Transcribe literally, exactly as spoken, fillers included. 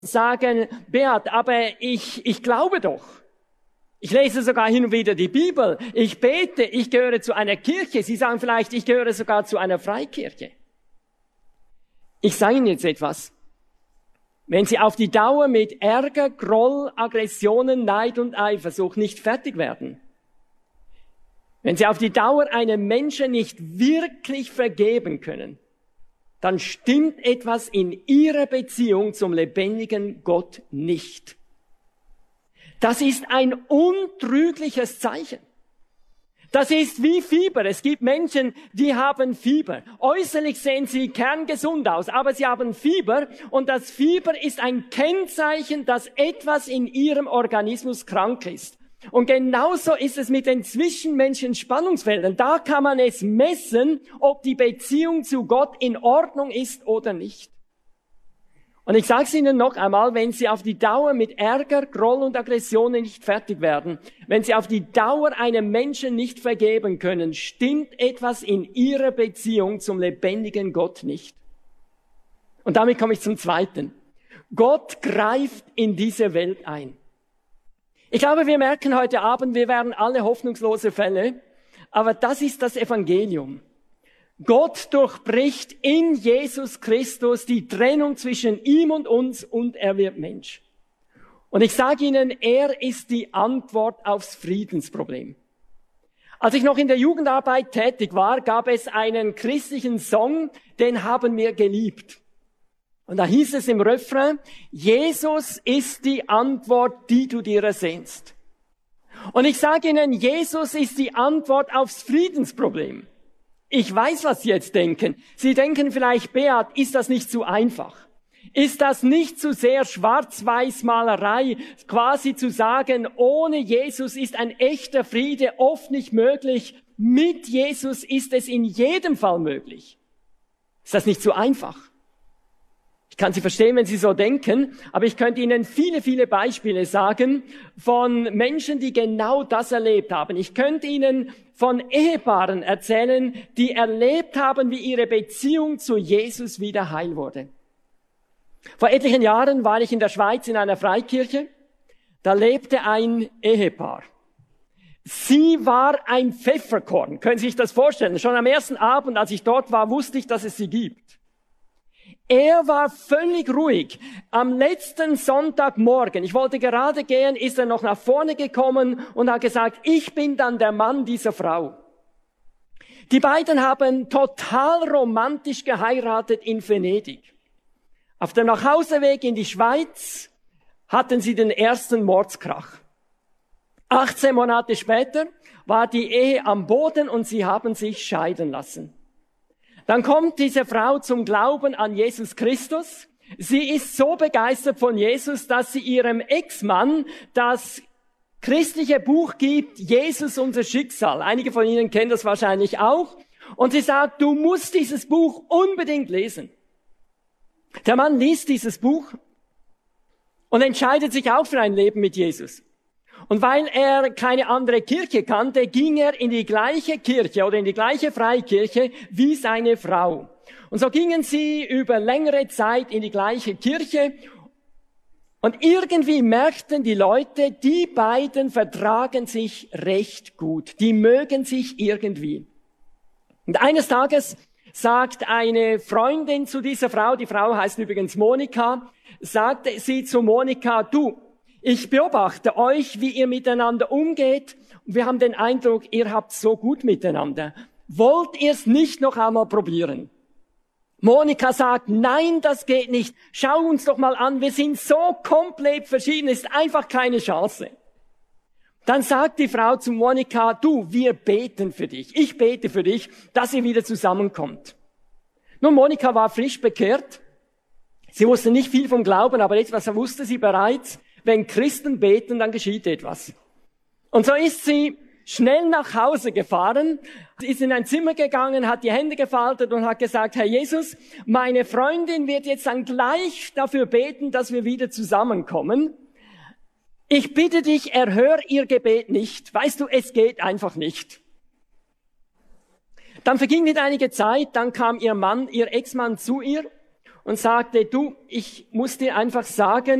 sagen, Beat, aber ich, ich glaube doch. Ich lese sogar hin und wieder die Bibel. Ich bete, ich gehöre zu einer Kirche. Sie sagen vielleicht, ich gehöre sogar zu einer Freikirche. Ich sage Ihnen jetzt etwas. Wenn Sie auf die Dauer mit Ärger, Groll, Aggressionen, Neid und Eifersucht nicht fertig werden, wenn Sie auf die Dauer einem Menschen nicht wirklich vergeben können, dann stimmt etwas in Ihrer Beziehung zum lebendigen Gott nicht. Das ist ein untrügliches Zeichen. Das ist wie Fieber. Es gibt Menschen, die haben Fieber. Äußerlich sehen sie kerngesund aus, aber sie haben Fieber. Und das Fieber ist ein Kennzeichen, dass etwas in ihrem Organismus krank ist. Und genauso ist es mit den zwischenmenschlichen Spannungsfeldern. Da kann man es messen, ob die Beziehung zu Gott in Ordnung ist oder nicht. Und ich sage es Ihnen noch einmal, wenn Sie auf die Dauer mit Ärger, Groll und Aggressionen nicht fertig werden, wenn Sie auf die Dauer einem Menschen nicht vergeben können, stimmt etwas in Ihrer Beziehung zum lebendigen Gott nicht. Und damit komme ich zum Zweiten. Gott greift in diese Welt ein. Ich glaube, wir merken heute Abend, wir wären alle hoffnungslose Fälle, aber das ist das Evangelium. Gott durchbricht in Jesus Christus die Trennung zwischen ihm und uns und er wird Mensch. Und ich sage Ihnen, er ist die Antwort aufs Friedensproblem. Als ich noch in der Jugendarbeit tätig war, gab es einen christlichen Song, den haben wir geliebt. Und da hieß es im Refrain, Jesus ist die Antwort, die du dir ersehnst. Und ich sage Ihnen, Jesus ist die Antwort aufs Friedensproblem. Ich weiß, was Sie jetzt denken. Sie denken vielleicht, Beat, ist das nicht zu einfach? Ist das nicht zu sehr Schwarz-Weiß-Malerei, quasi zu sagen, ohne Jesus ist ein echter Friede oft nicht möglich, mit Jesus ist es in jedem Fall möglich? Ist das nicht zu einfach? Ich kann Sie verstehen, wenn Sie so denken, aber ich könnte Ihnen viele, viele Beispiele sagen von Menschen, die genau das erlebt haben. Ich könnte Ihnen von Ehepaaren erzählen, die erlebt haben, wie ihre Beziehung zu Jesus wieder heil wurde. Vor etlichen Jahren war ich in der Schweiz in einer Freikirche. Da lebte ein Ehepaar. Sie war ein Pfefferkorn. Können Sie sich das vorstellen? Schon am ersten Abend, als ich dort war, wusste ich, dass es sie gibt. Er war völlig ruhig. Am letzten Sonntagmorgen, ich wollte gerade gehen, ist er noch nach vorne gekommen und hat gesagt, ich bin dann der Mann dieser Frau. Die beiden haben total romantisch geheiratet in Venedig. Auf dem Nachhauseweg in die Schweiz hatten sie den ersten Mordskrach. achtzehn Monate später war die Ehe am Boden und sie haben sich scheiden lassen. Dann kommt diese Frau zum Glauben an Jesus Christus. Sie ist so begeistert von Jesus, dass sie ihrem Ex-Mann das christliche Buch gibt, Jesus unser Schicksal. Einige von Ihnen kennen das wahrscheinlich auch. Und sie sagt, du musst dieses Buch unbedingt lesen. Der Mann liest dieses Buch und entscheidet sich auch für ein Leben mit Jesus. Und weil er keine andere Kirche kannte, ging er in die gleiche Kirche oder in die gleiche Freikirche wie seine Frau. Und so gingen sie über längere Zeit in die gleiche Kirche. Und irgendwie merkten die Leute, die beiden vertragen sich recht gut. Die mögen sich irgendwie. Und eines Tages sagt eine Freundin zu dieser Frau, die Frau heißt übrigens Monika, sagte sie zu Monika, du, ich beobachte euch, wie ihr miteinander umgeht. Und wir haben den Eindruck, ihr habt so gut miteinander. Wollt ihr es nicht noch einmal probieren? Monika sagt, nein, das geht nicht. Schau uns doch mal an, wir sind so komplett verschieden, ist einfach keine Chance. Dann sagt die Frau zu Monika, du, wir beten für dich. Ich bete für dich, dass ihr wieder zusammenkommt. Nun, Monika war frisch bekehrt. Sie wusste nicht viel vom Glauben, aber etwas wusste sie bereits. Wenn Christen beten, dann geschieht etwas. Und so ist sie schnell nach Hause gefahren, ist in ein Zimmer gegangen, hat die Hände gefaltet und hat gesagt, Herr Jesus, meine Freundin wird jetzt dann gleich dafür beten, dass wir wieder zusammenkommen. Ich bitte dich, erhör ihr Gebet nicht. Weißt du, es geht einfach nicht. Dann verging nicht einige Zeit, dann kam ihr Mann, ihr Ex-Mann zu ihr und sagte, du, ich muss dir einfach sagen,